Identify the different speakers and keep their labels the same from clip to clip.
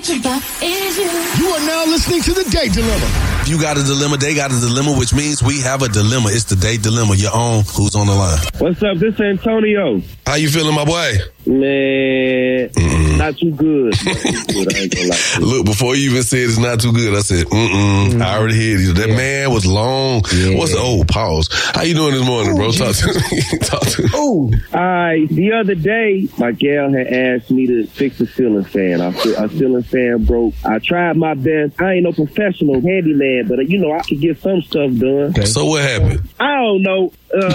Speaker 1: You are now listening to The Date Dilemma.
Speaker 2: You got a dilemma, they got a dilemma, which means we have a dilemma. It's the Date Dilemma. Your own. Who's on the line?
Speaker 3: What's up? This is Antonio.
Speaker 2: How you feeling, my boy?
Speaker 3: Man, not too good. I ain't gonna lie.
Speaker 2: Look, before you even said it's not too good, I said, I already heard you. That man was long.
Speaker 4: Yeah.
Speaker 2: What's the pause? How you doing this morning, bro? Talk to me. Talk to me.
Speaker 4: Oh,
Speaker 3: The other day, my gal had asked me to fix a ceiling fan. Our ceiling fan broke. I tried my best. I ain't no professional handyman, but I could get some stuff done.
Speaker 4: okay.
Speaker 2: So what happened?
Speaker 3: I don't know.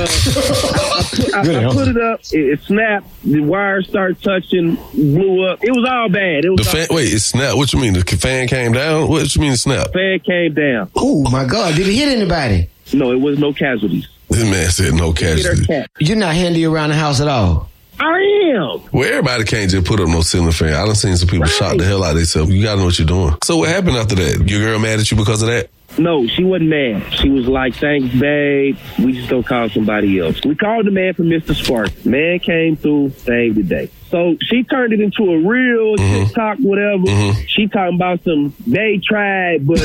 Speaker 3: I put it up. It snapped. The wires started touching. Blew up. It was all bad. It was
Speaker 2: It snapped. What you mean? The fan came down? What you mean it snapped?
Speaker 3: fan came down.
Speaker 4: Oh my God! Did it hit anybody?
Speaker 3: No, it was no casualties.
Speaker 2: This man said no casualty.
Speaker 4: You're not handy around the house at all.
Speaker 3: I am.
Speaker 2: Well, everybody can't just put up no ceiling fan. I done seen some people shot the hell out of themselves. You gotta know what you're doing. So what happened after that? Your girl mad at you because of that?
Speaker 3: No, she wasn't mad. She was like, thanks, babe. We just don't call somebody else. We called the man from Mr. Spark. Man came through, saved the day. So she turned it into a real TikTok, whatever. She talking about some, they tried, but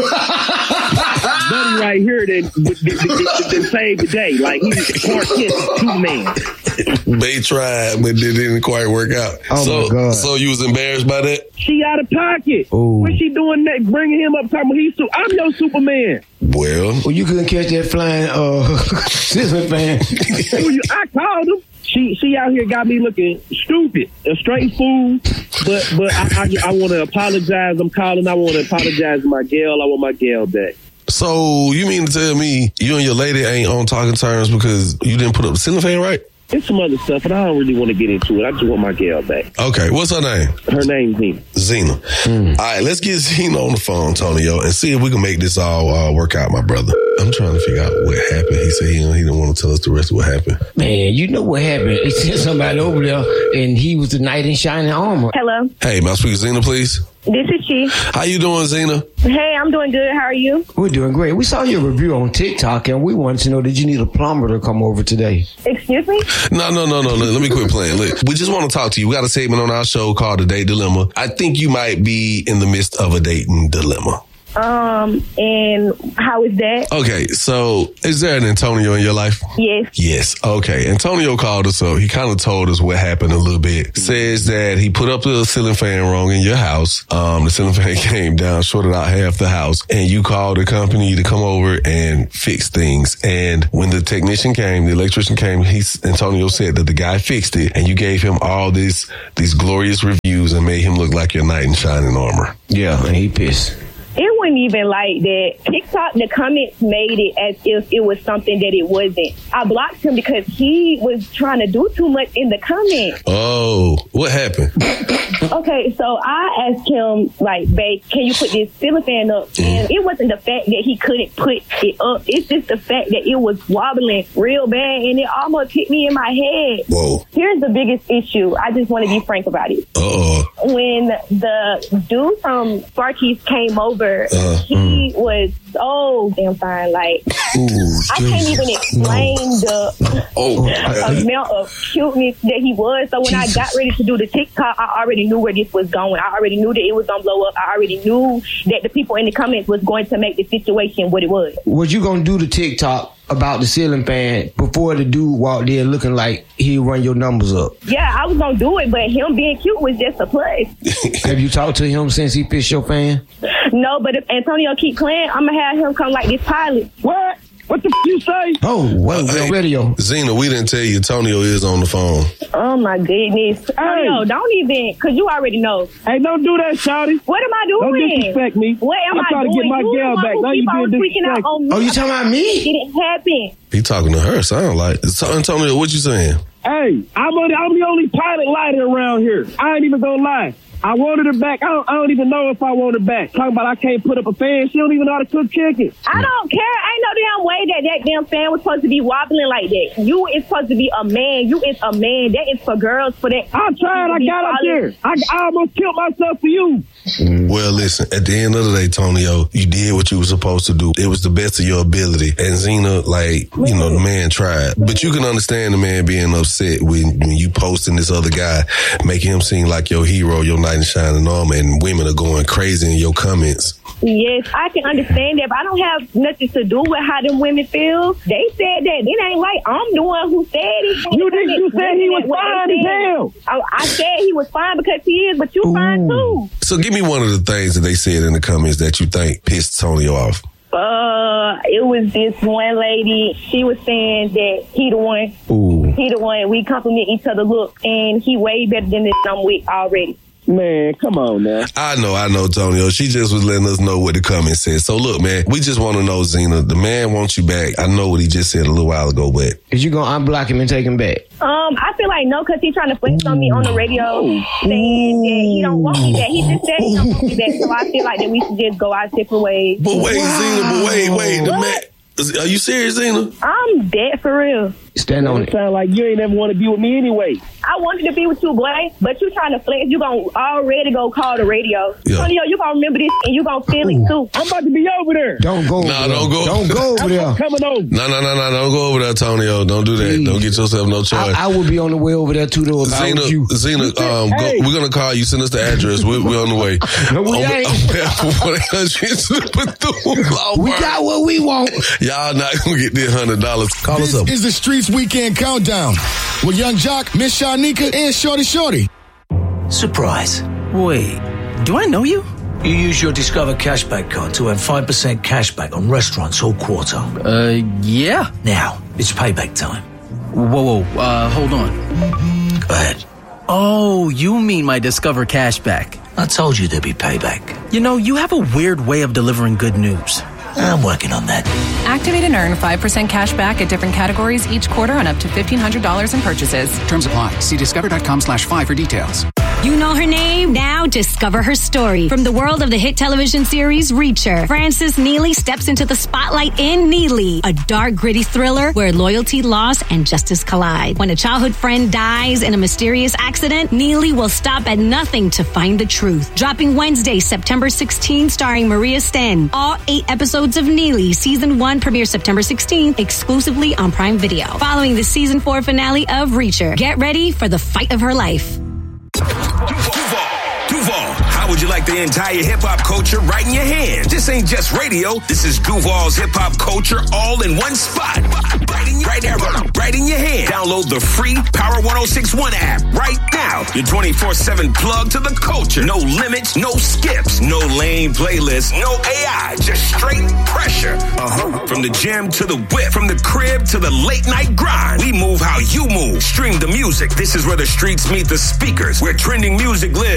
Speaker 3: buddy right here that saved the day. Like, he was Clark Kent, Superman.
Speaker 2: They tried, but it didn't quite work out.
Speaker 4: Oh, my God.
Speaker 2: So you was embarrassed by that?
Speaker 3: She out of pocket.
Speaker 4: Ooh.
Speaker 3: What she doing next? Bringing him up, talking about I'm your Superman.
Speaker 2: Well,
Speaker 4: Well, you couldn't catch that flying ceiling fan.
Speaker 3: I called him. She out here got me looking stupid, a straight fool. But I want to apologize. I'm calling. I want to apologize to my gal. I want my gal back.
Speaker 2: so you mean to tell me you and your lady ain't on talking terms because you didn't put up the ceiling fan right?
Speaker 3: It's some other stuff, and I don't really want to get into it. I just want my gal back.
Speaker 2: Okay, what's her name?
Speaker 3: Her name's Zena.
Speaker 2: Zena. All right, let's get Zena on the phone, Antonio, and see if we can make this all work out, my brother. I'm trying to figure out what happened. He said he didn't want to tell us the rest of what happened.
Speaker 4: Man, you know what happened. He sent somebody over there, and he was the knight in shining armor.
Speaker 5: Hello,
Speaker 2: Hey, may I speak to Zena, please?
Speaker 5: this is she.
Speaker 2: How you doing, Zena?
Speaker 5: Hey, I'm doing good. How are you?
Speaker 4: We're doing great. We saw your review on TikTok, and we wanted to know, did you need a plumber to come over today?
Speaker 5: Excuse me?
Speaker 2: No. Let me quit playing. Look, we just want to talk to you. We got a segment on our show called The Date Dilemma. I think you might be in the midst of a dating dilemma.
Speaker 5: And how is that?
Speaker 2: Okay, so is there an Antonio in your life?
Speaker 5: Yes.
Speaker 2: Yes. Okay. Antonio called us up. He kind of told us what happened a little bit. Says that he put up the ceiling fan wrong in your house. The ceiling fan came down, shorted out half the house, and you called the company to come over and fix things. And when the technician came, the electrician came, Antonio said that the guy fixed it, and you gave him all these glorious reviews and made him look like your knight in shining armor.
Speaker 4: Yeah, and he pissed.
Speaker 5: It wasn't even like that. TikTok, the comments made it as if it was something that it wasn't. I blocked him because he was trying to do too much in the comments.
Speaker 2: Oh, what happened?
Speaker 5: Okay, so I asked him, like, babe, can you put this ceiling fan up? And it wasn't the fact that he couldn't put it up. It's just the fact that it was wobbling real bad, and it almost hit me in my head.
Speaker 2: Whoa.
Speaker 5: Here's the biggest issue. I just want to be frank about it.
Speaker 2: Uh-oh.
Speaker 5: When the dude from Sparky's came over, he was so damn fine. Like, I can't even explain the amount of cuteness that he was. So when I got ready to do the TikTok, I already knew where this was going. I already knew that it was going to blow up. I already knew that the people in the comments was going to make the situation what it was.
Speaker 4: Was you going to do the TikTok about the ceiling fan before the dude walked in looking like he'd run your numbers up?
Speaker 5: Yeah, I was going to do it, but him being cute was just a plus.
Speaker 4: Have you talked to him since he fixed your fan?
Speaker 5: No, but if Antonio keep playing, I'm going to have him come like this pilot.
Speaker 3: What? What the you say?
Speaker 4: Oh, well,
Speaker 2: Hey,
Speaker 4: radio.
Speaker 2: Zena, we didn't tell you Antonio is on the phone.
Speaker 5: Oh, my goodness. Antonio, don't even, because you already know.
Speaker 3: Hey, don't do that, shawty.
Speaker 5: What am I
Speaker 3: Don't
Speaker 5: doing?
Speaker 3: disrespect me.
Speaker 5: What am
Speaker 3: I'm
Speaker 5: I
Speaker 3: trying
Speaker 5: doing?
Speaker 3: to get my
Speaker 5: You
Speaker 3: gal
Speaker 5: the
Speaker 3: back.
Speaker 5: one
Speaker 3: Now
Speaker 5: who
Speaker 3: you
Speaker 5: keep on
Speaker 3: being
Speaker 5: freaking out on me.
Speaker 4: Oh, you talking about me?
Speaker 5: It didn't happen.
Speaker 2: He talking to her, sound like. Antonio, what you saying?
Speaker 3: Hey, I'm the only pilot lighter around here. I ain't even gonna lie. I wanted her back. I don't even know if I want her back. Talking about I can't put up a fan. She don't even know how to cook chicken.
Speaker 5: I don't care. Ain't no damn way that damn fan was supposed to be wobbling like that. You is supposed to be a man. You is a man. That is for girls. For that.
Speaker 3: I tried. I got up there. I almost killed myself for you.
Speaker 2: Well, listen, at the end of the day, Tonio, you did what you were supposed to do. It was the best of your ability. And Zena, like, you know, the man tried. But you can understand the man being upset when you posting this other guy, making him seem like your hero, your knight knight in shining armor, and women are going crazy in your comments.
Speaker 5: Yes, I can understand that, but I don't have nothing to do with how them women feel. They said that. It ain't like I'm the one who said it.
Speaker 3: You said he was fine as hell.
Speaker 5: I said he was fine because he is, but you fine too.
Speaker 2: So give me one of the things that they said in the comments that you think pissed Tonyo off.
Speaker 5: It was this one lady. She was saying that he the one. He the one. We compliment each other look, and he way better than this I'm with already.
Speaker 3: Man, come on now.
Speaker 2: I know, Tonyo. She just was letting us know what the comment said. So look, man, we just want to know, Zena, the man wants you back. I know what he just said a little while ago, but
Speaker 4: is you gonna unblock him and take him back?
Speaker 5: I feel like no, because he's trying to flex on me on the radio, saying that he don't want me back. He just said he don't want me back, so I feel like that we should just go our separate ways.
Speaker 2: But wait, Zena, wait, the man. Are you serious, Zena?
Speaker 5: I'm dead for real.
Speaker 4: Stand on it.
Speaker 3: Sound like you ain't ever want to be with me anyway.
Speaker 5: I wanted to be with you, boy, but you trying to flex. You gonna already go call the radio.
Speaker 2: Yeah.
Speaker 5: Tonyo, you gonna remember this and you gonna feel it too.
Speaker 3: I'm about to be over there.
Speaker 4: Don't go.
Speaker 2: Don't go.
Speaker 4: Don't go over there.
Speaker 3: I'm coming over.
Speaker 2: No, don't go over there, Tonyo. Don't do that.
Speaker 4: Please.
Speaker 2: Don't get yourself no charge.
Speaker 4: I would be on the way over there too, though. If I was you.
Speaker 2: Zena, we're gonna call you. Send us the address. We're on the way.
Speaker 4: No, we ain't. We got what we want.
Speaker 2: Y'all not gonna get this $100. Call us up.
Speaker 1: This is the Streets Weekend Countdown with Young Jock, Miss Shanika, and Shorty.
Speaker 6: Surprise.
Speaker 7: Wait, do I know you?
Speaker 6: You use your Discover Cashback card to earn 5% cashback on restaurants all quarter.
Speaker 7: Yeah.
Speaker 6: Now, it's payback time.
Speaker 7: Whoa, hold on.
Speaker 6: Go ahead.
Speaker 7: Oh, you mean my Discover Cashback.
Speaker 6: I told you there'd be payback.
Speaker 7: You know, you have a weird way of delivering good news.
Speaker 6: I'm working on that.
Speaker 8: Activate and earn 5% cash back at different categories each quarter on up to $1,500 in purchases.
Speaker 9: Terms apply. See discover.com/5 for details.
Speaker 10: You know her name? Now discover her story. From the world of the hit television series Reacher, Frances Neely steps into the spotlight in Neely, a dark, gritty thriller where loyalty, loss, and justice collide. When a childhood friend dies in a mysterious accident, Neely will stop at nothing to find the truth. Dropping Wednesday, September 16th, starring Maria Sten. All 8 episodes of Neely, Season 1 premieres September 16th, exclusively on Prime Video. Following the Season 4 finale of Reacher, get ready for the fight of her life.
Speaker 11: Duval, how would you like the entire hip-hop culture right in your hand? This ain't just radio. This is Duval's hip-hop culture all in one spot. Right in your hand. Download the free Power 106.1 app right now. Your 24/7 plug to the culture. No limits, no skips, no lame playlists, no AI. Just straight pressure. From the gym to the whip. From the crib to the late night grind. We move how you move. Stream the music. This is where the streets meet the speakers. Where trending music lives.